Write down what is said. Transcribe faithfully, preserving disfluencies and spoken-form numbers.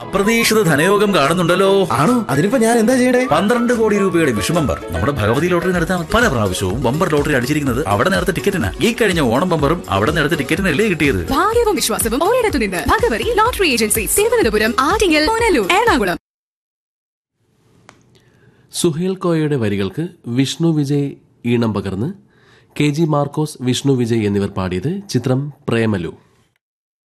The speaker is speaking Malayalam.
അപ്രതീക്ഷിത ധനയോഗം കാണുന്നുണ്ടല്ലോ. ആണോ? അതിനിപ്പോ ഞാൻ എന്താ ചെയ്യണ്ടേ? പന്ത്രണ്ട് കോടി രൂപയുടെ വിഷു ബമ്പർ നമ്മുടെ ഭഗവതി ലോട്ടറി നടത്താൻ പല പ്രാവശ്യവും ബമ്പർ ലോട്ടറി അടിച്ചിരിക്കുന്നത് അവിടെ നേരത്തെ ടിക്കറ്റിന്. ഈ കഴിഞ്ഞ ഓണം ബമ്പറും അവിടെ നേരത്തെ ടിക്കറ്റിനല്ലേ കിട്ടിയത്. ഭാഗ്യവും വിശ്വാസവും ഒരിടത്തു നിന്ന്. Bhagavathi lottery agency, Thiruvananthapuram, Attingal, Punalur, Ernakulam. സുഹേൽ കോയയുടെ വരികൾക്ക് വിഷ്ണു വിജയ് ഈണം പകർന്ന് കെ ജി മാർക്കോസ്, വിഷ്ണു വിജയ് എന്നിവർ പാടിയത്. ചിത്രം പ്രേമലു.